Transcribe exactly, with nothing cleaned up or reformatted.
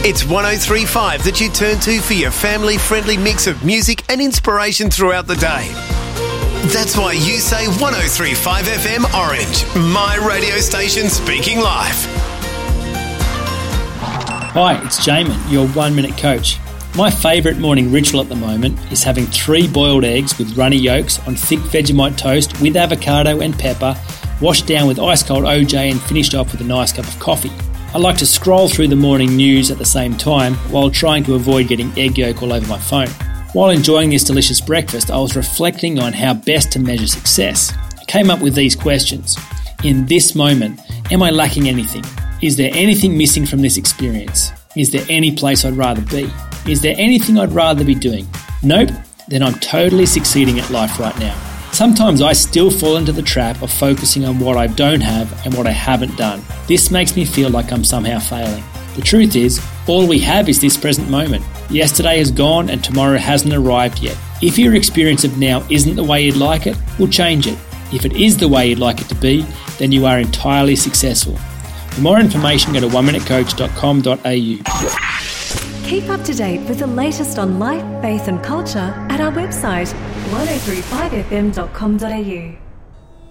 It's one oh three point five that you turn to for your family-friendly mix of music and inspiration throughout the day. That's why you say one oh three point five F M Orange, my radio station speaking live. Hi, it's Jamin, your one-minute coach. My favourite morning ritual at the moment is having three boiled eggs with runny yolks on thick Vegemite toast with avocado and pepper, washed down with ice-cold O J and finished off with a nice cup of coffee. I like to scroll through the morning news at the same time while trying to avoid getting egg yolk all over my phone. While enjoying this delicious breakfast, I was reflecting on how best to measure success. I came up with these questions. In this moment, am I lacking anything? Is there anything missing from this experience? Is there any place I'd rather be? Is there anything I'd rather be doing? Nope, then I'm totally succeeding at life right now. Sometimes I still fall into the trap of focusing on what I don't have and what I haven't done. This makes me feel like I'm somehow failing. The truth is, all we have is this present moment. Yesterday is gone and tomorrow hasn't arrived yet. If your experience of now isn't the way you'd like it, we'll change it. If it is the way you'd like it to be, then you are entirely successful. For more information, go to one minute coach dot com dot a u. Keep up to date with the latest on life, faith and culture at our website one oh three five f m dot com dot a u.